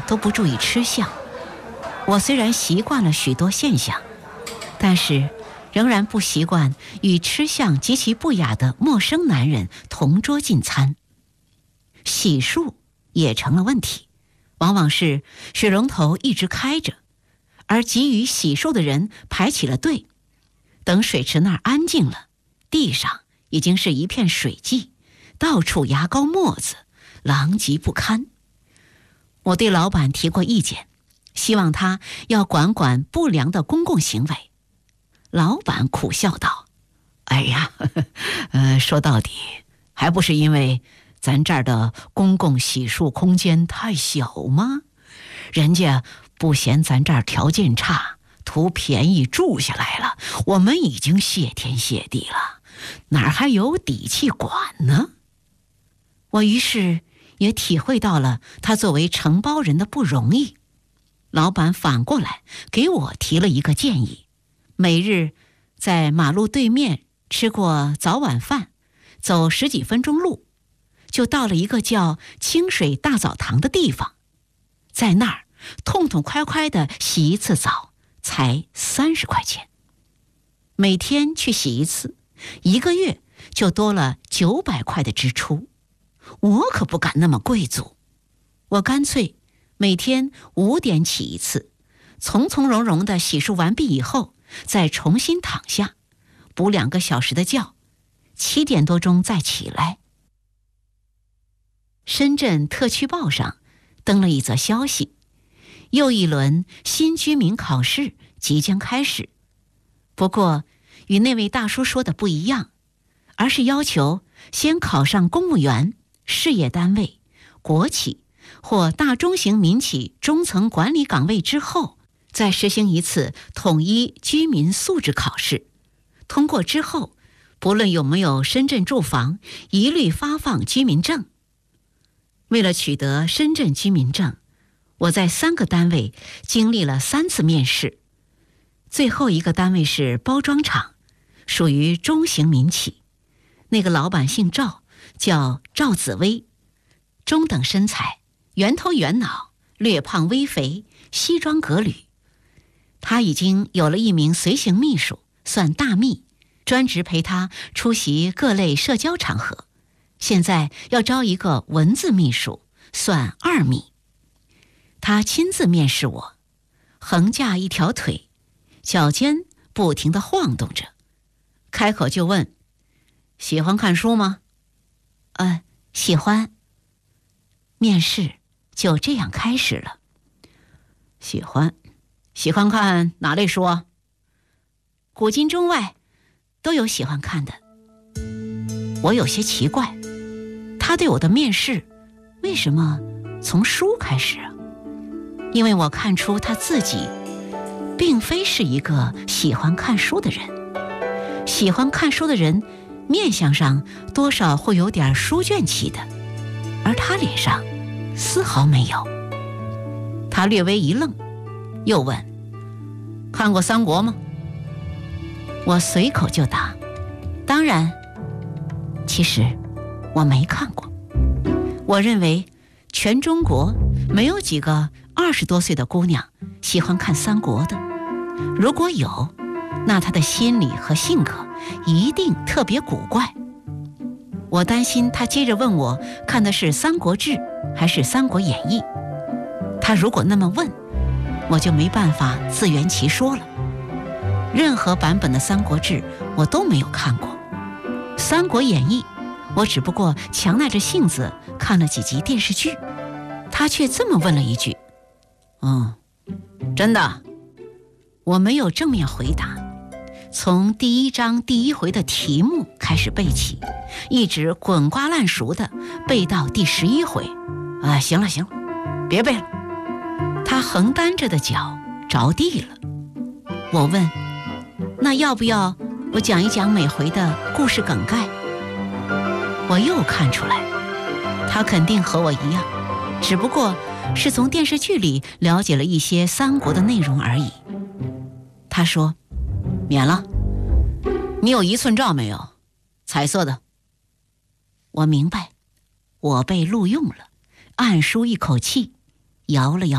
都不注意吃相。我虽然习惯了许多现象，但是仍然不习惯与吃相极其不雅的陌生男人同桌进餐。洗漱也成了问题，往往是水龙头一直开着，而急于洗漱的人排起了队，等水池那儿安静了，地上已经是一片水迹，到处牙膏沫子，狼藉不堪。我对老板提过意见，希望他要管管不良的公共行为。老板苦笑道：哎呀，说到底还不是因为咱这儿的公共洗漱空间太小吗？人家不嫌咱这儿条件差，图便宜住下来了，我们已经谢天谢地了，哪还有底气管呢？我于是也体会到了他作为承包人的不容易。老板反过来给我提了一个建议，每日在马路对面吃过早晚饭，走10几分钟路，就到了一个叫清水大澡堂的地方，在那儿痛痛快快地洗一次澡，才30块钱。每天去洗一次，1个月就多了900块的支出。我可不敢那么贵族，我干脆每天5点起一次，从从容容地洗漱完毕以后，再重新躺下，补2个小时的觉，7点多钟再起来。深圳特区报上登了一则消息，又一轮新居民考试即将开始。不过与那位大叔说的不一样，而是要求先考上公务员、事业单位、国企或大中型民企中层管理岗位之后，再实行一次统一居民素质考试。通过之后，不论有没有深圳住房，一律发放居民证。为了取得深圳居民证，我在3个单位经历了3次面试。最后一个单位是包装厂，属于中型民企，那个老板姓赵，叫赵紫薇，中等身材，圆头圆脑，略胖微肥，西装革履。他已经有了一名随行秘书，算大秘，专职陪他出席各类社交场合。现在要招一个文字秘书，算2秘。他亲自面试我，横架一条腿，脚尖不停地晃动着，开口就问：喜欢看书吗？喜欢。面试就这样开始了。喜欢看哪类书啊？古今中外都有喜欢看的。我有些奇怪，他对我的面试为什么从书开始啊？因为我看出他自己并非是一个喜欢看书的人。喜欢看书的人面相上多少会有点书卷气的，而他脸上丝毫没有。他略微一愣，又问：看过三国吗？我随口就答：当然。其实我没看过。我认为全中国没有几个20多岁的姑娘喜欢看三国的，如果有，那她的心理和性格一定特别古怪。我担心她接着问我看的是《三国志》还是《三国演义》，她如果那么问，我就没办法自圆其说了。任何版本的《三国志》我都没有看过，《三国演义》我只不过强耐着性子看了几集电视剧。他却这么问了一句：真的？我没有正面回答，从第1章第1回的题目开始背起，一直滚瓜烂熟的背到第11回。行了，别背了。他横单着的脚着地了。我问：那要不要我讲一讲每回的故事梗概？我又看出来，他肯定和我一样，只不过是从电视剧里了解了一些三国的内容而已。他说：免了。你有1寸照没有？彩色的。我明白，我被录用了，暗舒一口气，摇了摇